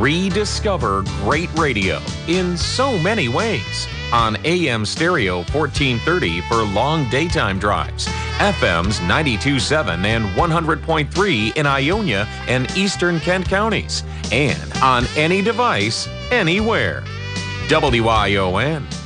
Rediscover great radio in so many ways. On AM stereo 1430 for long daytime drives, FM's 92.7 and 100.3 in Ionia and eastern Kent counties, and on any device, anywhere. WION.